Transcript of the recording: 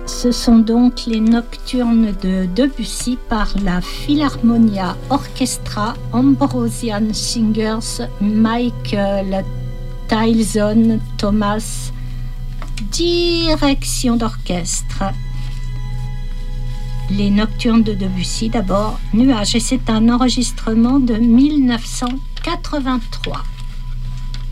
Ce sont donc les nocturnes de Debussy par la Philharmonia Orchestra Ambrosian Singers, Michael Tilson Thomas, direction d'orchestre. Les nocturnes de Debussy, d'abord, Nuages, et c'est un enregistrement de 1983.